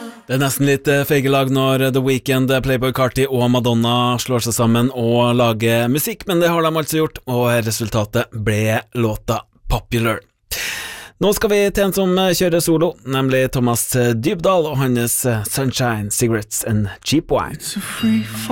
Det er nesten litt feigelag når The Weeknd, Playboi Carti og Madonna slår seg sammen og lager musikk, men det har de altså gjort, og resultatet ble låta Popular. Nå skal vi til en som kjører solo, nemlig Thomas Dybdahl og hans Sunshine, Cigarettes and Cheap Wine.